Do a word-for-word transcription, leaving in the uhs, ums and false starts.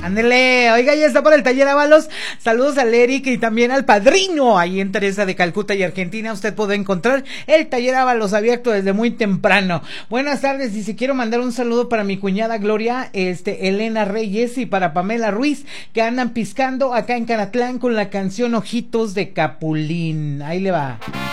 Ándele, oiga, ya está por el taller Ábalos. Saludos al Eric y también al padrino. Ahí en Teresa de Calcuta y Argentina usted puede encontrar el taller Ábalos abierto desde muy temprano. Buenas tardes, y si quiero mandar un saludo para mi cuñada Gloria, este, Elena Reyes, y para Pamela Ruiz, que andan piscando acá en Canatlán con la canción Ojitos de Capulín. Ahí le va.